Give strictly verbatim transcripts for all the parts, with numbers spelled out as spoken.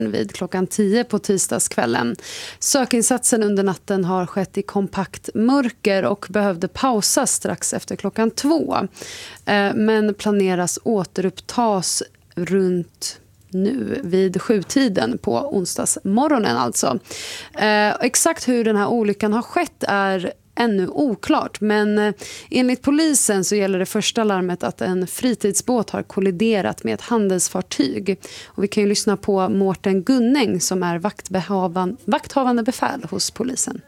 vid klockan tio på tisdagskvällen. Sökinsatsen under natten har skett i kompakt mörker och behövde pausas strax efter klockan två. Men planeras återupptas runt nu vid sjutiden på onsdagsmorgonen alltså. Exakt hur den här olyckan har skett är ännu oklart, men enligt polisen så gäller det första larmet att en fritidsbåt har kolliderat med ett handelsfartyg. Och vi kan ju lyssna på Mårten Gunning som är vaktbehavan, vakthavande befäl hos polisen.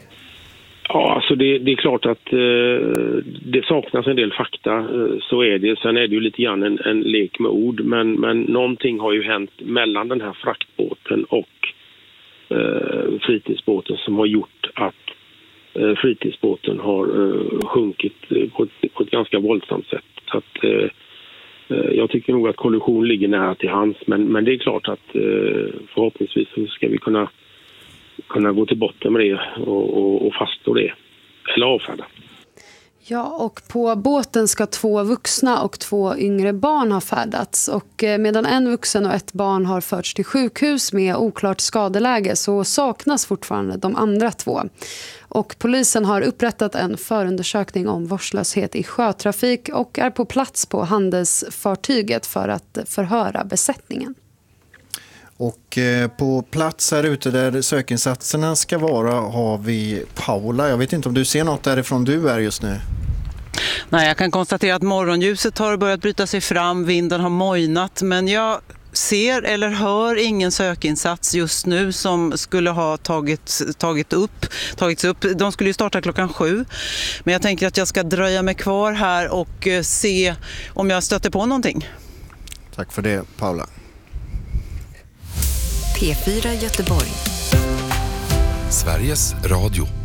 Ja, alltså det, det är klart att eh, det saknas en del fakta, eh, så är det. Sen är det ju lite grann en, en lek med ord, men, men någonting har ju hänt mellan den här fraktbåten och eh, fritidsbåten som har gjort att fritidsbåten har uh, sjunkit på ett, på ett ganska våldsamt sätt. Så att, uh, uh, jag tycker nog att kollision ligger nära till hands, men, men det är klart att uh, förhoppningsvis så ska vi kunna, kunna gå till botten med det och, och, och fastslå det, eller avfärda. Ja, och på båten ska två vuxna och två yngre barn ha färdats. Och medan en vuxen och ett barn har förts till sjukhus med oklart skadeläge så saknas fortfarande de andra två. Och polisen har upprättat en förundersökning om vårdslöshet i sjötrafik och är på plats på handelsfartyget för att förhöra besättningen. Och på plats här ute där sökinsatserna ska vara har vi Paula. Jag vet inte om du ser något därifrån du är just nu. Nej, jag kan konstatera att morgonljuset har börjat bryta sig fram, vinden har mojnat, men jag ser eller hör ingen sökinsats just nu som skulle ha tagit, tagit upp, tagits upp. De skulle ju starta klockan sju, men jag tänker att jag ska dröja mig kvar här och se om jag stöter på någonting. Tack för det, Paula. P fyra Göteborg. Sveriges Radio.